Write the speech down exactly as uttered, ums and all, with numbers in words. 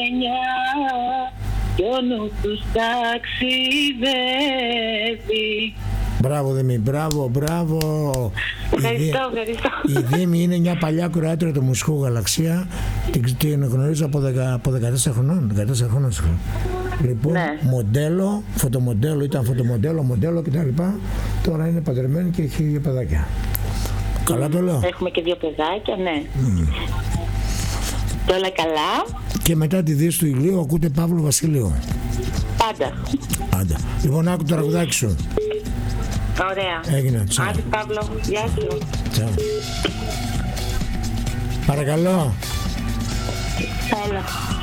κι ο νους τους ταξιδεύει. Μπράβο Δήμη, μπράβο, μπράβο. Ευχαριστώ, ευχαριστώ. Η Δήμη είναι μια παλιά κουράτρια του Μουσικού Γαλαξία. Την, την γνωρίζω από, δεκα, από δεκατέσσερα χρονών. δεκατέσσερα χρονών. Λοιπόν, ναι. Μοντέλο, φωτομοντέλο, ήταν φωτομοντέλο, μοντέλο κτλ. Τώρα είναι παντρεμένη και έχει δύο παιδάκια. Mm. Καλά το λέω. Έχουμε και δύο παιδάκια, ναι. Mm. Και όλα καλά. Και μετά τη Δύση του Ηλίου ακούτε Παύλο Βασιλείου. Πάντα. Πάντα. Λοιπόν, άκου το τραγουδάκι σου. Ωραία. Έγινε. Τσάου. Άντε Παύλο, γεια σου. Τσάου. Παρακαλώ. Έλα.